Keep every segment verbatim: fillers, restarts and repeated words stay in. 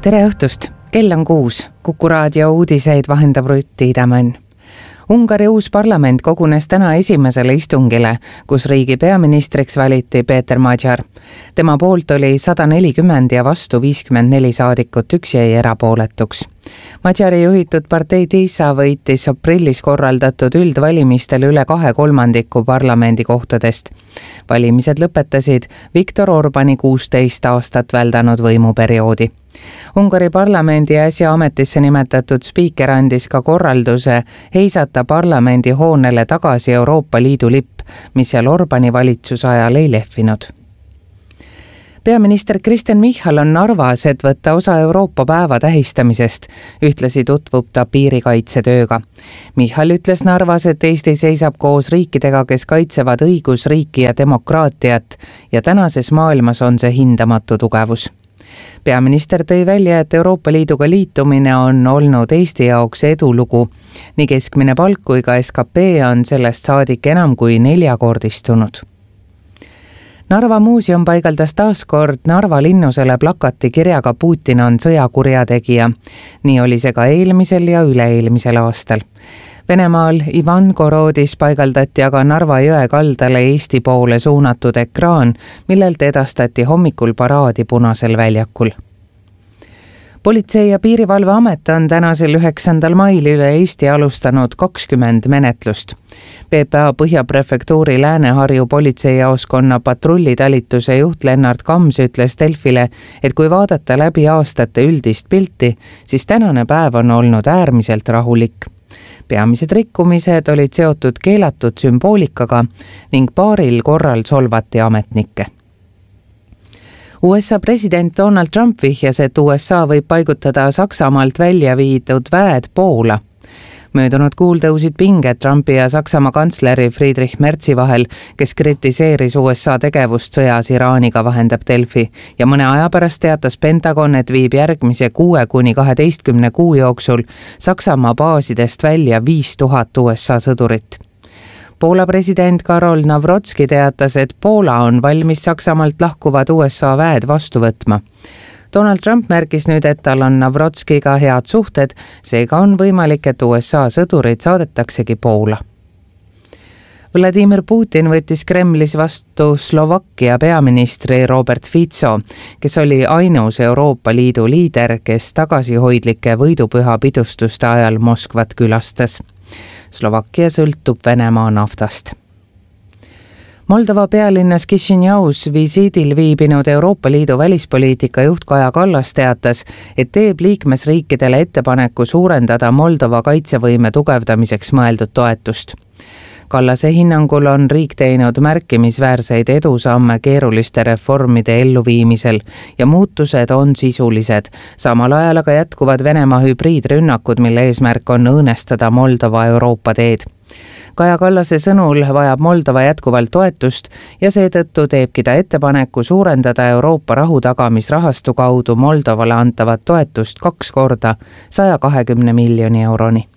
Tere õhtust! Kell on kuus. Kuku raadio uudiseid vahendab Rutti Idamann. Ungari uus parlament kogunes täna esimesele istungile, kus riigi peaministriks valiti Peeter Magyar. Tema poolt oli sada nelikümmend ja vastu viiskümmend neli saadikut, üks jäi erapooletuks. Magyari juhitud partei Tisa võitis aprillis korraldatud üldvalimistel üle kahe kolmandiku parlamendi kohtadest. Valimised lõpetasid Viktor Orbani kuusteist aastat väldanud võimuperioodi. Ungari parlamendi äsja ametisse nimetatud spiiker andis ka korralduse heisata parlamendi hoonele tagasi Euroopa Liidu lipp, mis seal Orbani valitsuse ajal ei lehvinud. Peaminister Kristen Michal on Narvas, et võtta osa Euroopa päeva tähistamisest. Ühtlasi tutvub ta piirikaitsetööga. Michal ütles Narvas, et Eesti seisab koos riikidega, kes kaitsevad õigusriiki ja demokraatiat ja tänases maailmas on see hindamatu tugevus. Peaminister tõi välja, et Euroopa Liiduga liitumine on olnud Eesti jaoks edulugu. Nii keskmine palk kui ka S K P on sellest saadik enam kui neljakordistunud. Narva muuseum paigaldas taas kord Narva linnusele plakati kirjaga Putin on sõjakurjategija. Nii oli see ka eelmisel ja üle-eelmisel aastal. Venemaal Ivan Gorodis paigaldati aga Narva jõe kaldale Eesti poole suunatud ekraan, millelt edastati hommikul paraadi Punasel väljakul. Politsei- ja piirivalveamet on tänasel üheksandal mail üle Eesti alustanud kakskümmend menetlust. P P A Põhjaprefektuuri Lääne-Harju politseijaoskonna patrullitalituse juht Lennart Kams ütles Delfile, et kui vaadata läbi aastate üldist pilti, siis tänane päev on olnud äärmiselt rahulik. Peamised rikkumised olid seotud keelatud sümboolikaga ning paaril korral solvati ametnikke. U S A president Donald Trump vihjas, et U S A võib paigutada Saksamaalt välja viidud väed Poola. Möödunud kuul tõusid pinged Trumpi ja Saksamaa kantsleri Friedrich Merzi vahel, kes kritiseeris U S A tegevust sõjas Iraaniga, vahendab Delfi, ja mõne aja pärast teatas Pentagon, et viib järgmise kuue kuni kaheteistkümne kuu jooksul Saksamaa baasidest välja viis tuhat U S A sõdurit. Poola president Karol Nawrocki teatas, et Poola on valmis Saksamaalt lahkuvad U S A väed vastu võtma. Donald Trump märkis nüüd, et tal on Nawrockiga head suhted, seega on võimalik, et U S A sõdurid saadetaksegi Poola. Vladimir Putin võttis Kremlis vastu Slovakkia peaministri Robert Fico, kes oli ainus Euroopa Liidu liider, kes tagasihoidlike võidupüha pidustuste ajal Moskvat külastas. Slovakkia sõltub Venemaa naftast. Moldova pealinnas Kišinjaus visiidil viibinud Euroopa Liidu välispoliitika juht Kaja Kallas teatas, et teeb liikmesriikidele ettepaneku suurendada Moldova kaitsevõime tugevdamiseks mõeldud toetust. Kallase hinnangul on riik teinud märkimisväärseid edusamme keeruliste reformide elluviimisel ja muutused on sisulised. Samal ajal aga jätkuvad Venemaa hübriidrünnakud, mille eesmärk on õõnestada Moldova Euroopa teed. Kaja Kallase sõnul vajab Moldova jätkuvalt toetust ja seetõttu teebki ta ettepaneku suurendada Euroopa rahutagamisrahastu kaudu Moldovale antavat toetust kaks korda saja kahekümne miljoni euroni.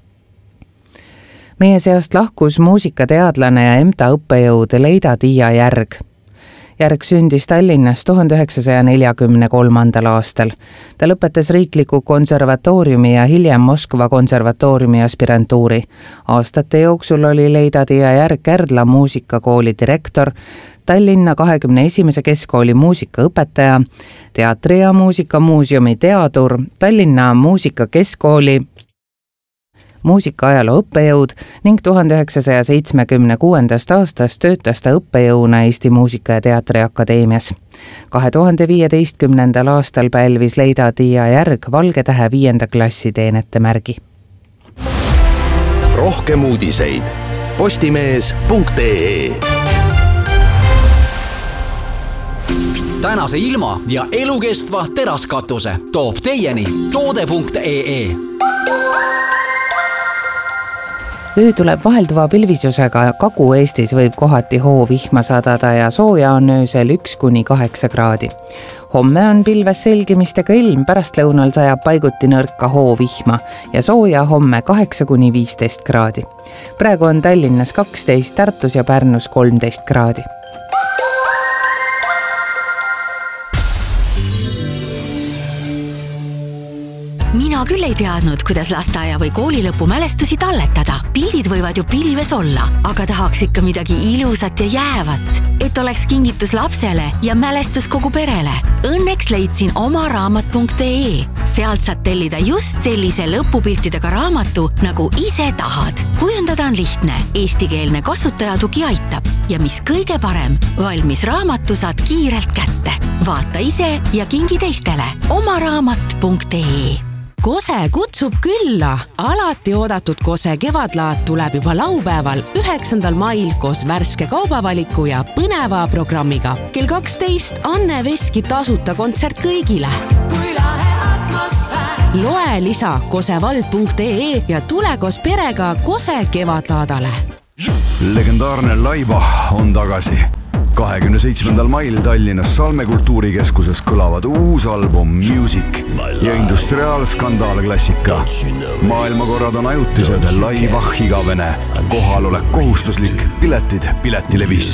Meie seast lahkus muusikateadlane ja M T A õppejõud Leida Tiia Järg. Järg sündis Tallinnas tuhande üheksasaja neljakümne kolmandal aastal. Ta lõpetas riikliku konservatooriumi ja hiljem Moskva konservatooriumi aspirantuuri. Aastate jooksul oli Leida Tiia Järg Kärdla muusikakooli direktor, Tallinna kahekümne esimese keskkooli muusikaõpetaja, teatri- ja muusikamuuseumi teadur, Tallinna muusikakeskkooli muusikaajaloo õppejõud ning tuhande üheksasaja seitsmekümne kuuendast aastast töötas ta õppejõuna Eesti Muusika- ja Teatriakadeemias. kahe tuhande viieteistkümnendal aastal pälvis Leida Tiia Järg Valge Tähe viienda klassi teenetemärgi. Rohkem uudiseid postimees punkt ee. Tänase ilma ja elukestva teraskatuse toob teieni toode punkt ee. Öö tuleb vahelduva pilvisusega, Kagu-Eestis võib kohati hoovihma sadada ja sooja on öösel üks kuni kaheksa kraadi. Homme on pilves selgimistega ilm, pärastlõunal sajab paiguti nõrka hoovihma ja sooja homme kaheksa kuni viisteist kraadi. Praegu on Tallinnas kaksteist, Tartus ja Pärnus kolmteist kraadi. Mina küll ei teadnud, kuidas lasteaia või koolilõpu mälestusi talletada. Pildid võivad ju pilves olla, aga tahaks ikka midagi ilusat ja jäävat, et oleks kingitus lapsele ja mälestus kogu perele. Õnneks leidsin omaraamat punkt ee. Sealt saad tellida just sellise lõpupiltidega raamatu, nagu ise tahad. Kujundada on lihtne, eestikeelne kasutajatugi aitab ja mis kõige parem, valmis raamatu saad kiirelt kätte. Vaata ise ja kingi teistele. omaraamat punkt ee. Kose kutsub külla. Alati oodatud Kose kevadlaat tuleb juba laupäeval üheksandal mail koos värske kaubavaliku ja põneva programmiga. Kell kaksteist Anne Veski tasuta kontsert kõigile. Loe lisa kosevald punkt ee ja tule koos perega Kose kevadlaadale. Legendaarne Laiba on tagasi. kahekümne seitsmendal mail Tallinnas Salme kultuurikeskuses kõlavad uus album Music ja industriaalskandaalklassika. Maailmakorrad on ajutised, Laibach igavene, kohal olek kohustuslik, piletid Piletilevis.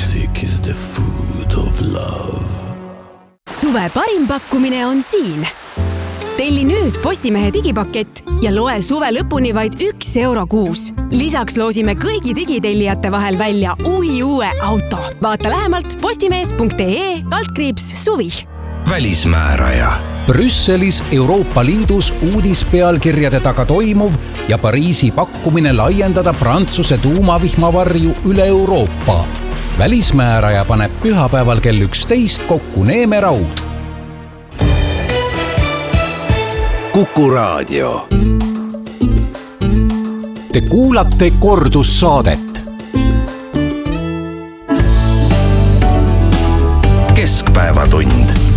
Suve parim pakkumine on siin. Telli nüüd Postimehe digipakett ja loe suve lõpuni vaid üks euro kuus. Lisaks loosime kõigi digitellijate vahel välja uhi uue auto. Vaata lähemalt postimees punkt ee kaldkriips suvi. Välismääraja. Brüsselis Euroopa Liidus uudispealkirjade taga toimuv ja Pariisi pakkumine laiendada Prantsuse tuumavihmavarju üle Euroopa. Välismääraja paneb pühapäeval kell üksteist kokku Neeme Raud. Kuku Raadio. Te kuulate kordussaadet. Keskpäevatund.